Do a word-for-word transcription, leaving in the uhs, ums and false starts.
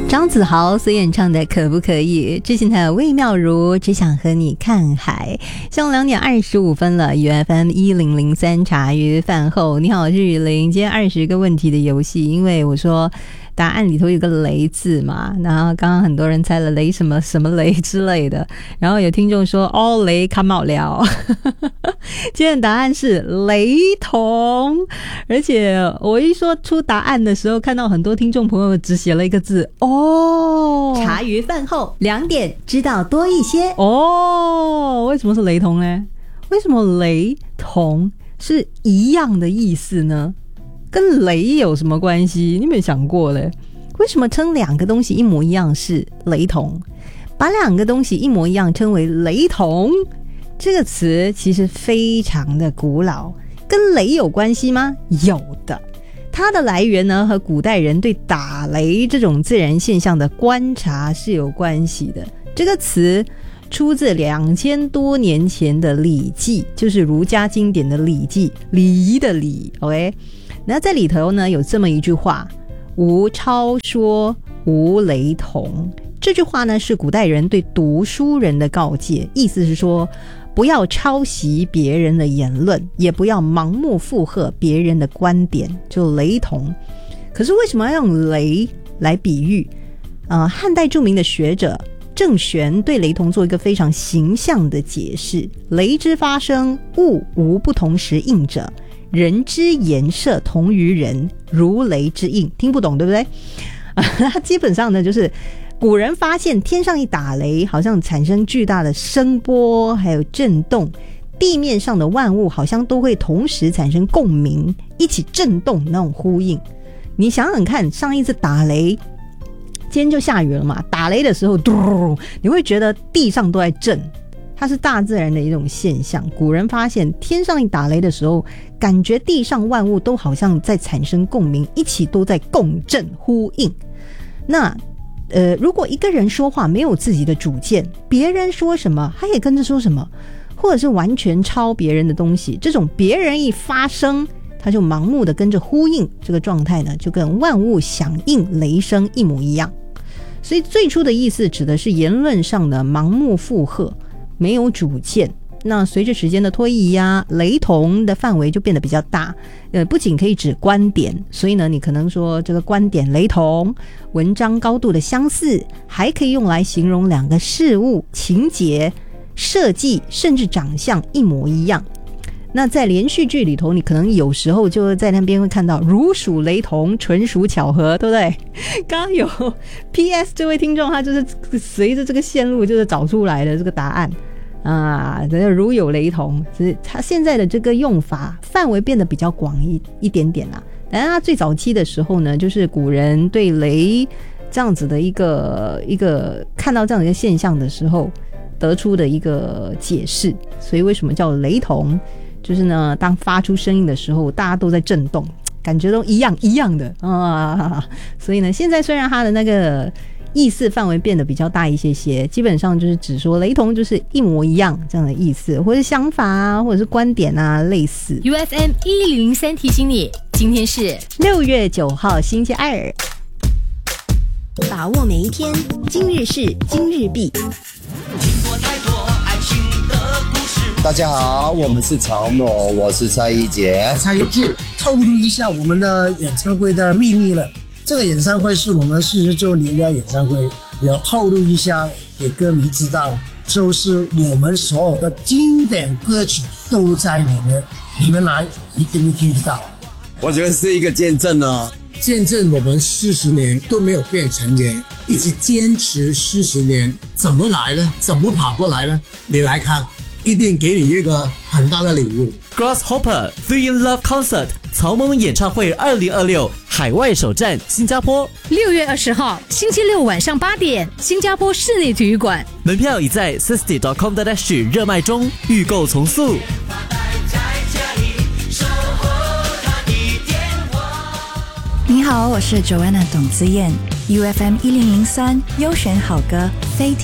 张子豪所演唱的可不可以，之前的魏妙如只想和你看海。下午两点二十五分了 U F M 一零零三茶余饭后，你好，我是雨林。今天二十个问题的游戏，因为我说答案里头有个雷字嘛，然后刚刚很多人猜了雷什么什么雷之类的，然后有听众说哦雷看冒了今天的答案是雷同，而且我一说出答案的时候，看到很多听众朋友只写了一个字哦，茶余饭后两点知道多一些哦。为什么是雷同呢？为什么雷同是一样的意思呢？跟雷有什么关系？你有没有想过嘞？为什么称两个东西一模一样是雷同？把两个东西一模一样称为雷同，这个词其实非常的古老，跟雷有关系吗？有的。它的来源呢，和古代人对打雷这种自然现象的观察是有关系的。这个词出自两千多年前的《礼记》，就是儒家经典的《礼记》，礼仪的礼 OK。那在里头呢，有这么一句话：无超说，无雷同。这句话呢，是古代人对读书人的告诫，意思是说，不要抄袭别人的言论，也不要盲目附和别人的观点，就雷同。可是为什么要用雷来比喻？呃，汉代著名的学者郑玄对雷同做一个非常形象的解释：雷之发生，物无不同时应者。人之颜色同于人，如雷之应。听不懂对不对？它基本上呢，就是古人发现天上一打雷，好像产生巨大的声波还有震动，地面上的万物好像都会同时产生共鸣，一起震动那种呼应。你想想看，上一次打雷，今天就下雨了嘛，打雷的时候嘟，你会觉得地上都在震，它是大自然的一种现象。古人发现天上一打雷的时候，感觉地上万物都好像在产生共鸣，一起都在共振呼应。那呃，如果一个人说话没有自己的主见，别人说什么他也跟着说什么，或者是完全抄别人的东西，这种别人一发声他就盲目的跟着呼应，这个状态呢，就跟万物响应雷声一模一样。所以最初的意思指的是言论上的盲目附和，没有主见。那随着时间的推移啊，雷同的范围就变得比较大，呃，不仅可以指观点，所以呢，你可能说这个观点雷同，文章高度的相似，还可以用来形容两个事物、情节、设计，甚至长相一模一样。那在连续剧里头，你可能有时候就在那边会看到如属雷同，纯属巧合，对不对？刚刚有 P S 这位听众，他就是随着这个线路就是找出来的这个答案啊，如有雷同，他现在的这个用法范围变得比较广一一点点啦。但是他最早期的时候呢，就是古人对雷这样子的一个一个看到这样的一个现象的时候得出的一个解释。所以为什么叫雷同？就是呢，当发出声音的时候，大家都在震动，感觉都一样一样的啊。所以呢，现在虽然它的那个意思范围变得比较大一些些，基本上就是指说雷同就是一模一样这样的意思，或者想法啊，或者是观点啊类似。 U F M 一零零三提醒你，今天是六月九号星期二， 把握每一天，今日事今日毕。 大家好，我们是曹某，我是蔡一杰。 蔡一杰，透露一下我们的演唱会的秘密了。这个演唱会是我们四十周年的演唱会，要透露一下给歌迷知道，就是我们所有的经典歌曲都在里面，你们来一定会听得到。 我觉得是一个见证哦， 见证我们四十年都没有变成年，一直坚持四十年，怎么来呢？怎么跑过来呢？你来看。一定给你一个很大的礼物。 Grasshopper Three in Love Concert 曹萌演唱会二零二六海外首站新加坡， 六月二十号星期六晚上八点，新加坡室内体育馆， 门票已在 sixty dot com dot s g 热卖中，预购从速。 你好，我是 Joanna 董子燕 U F M 一零零三优选好歌飞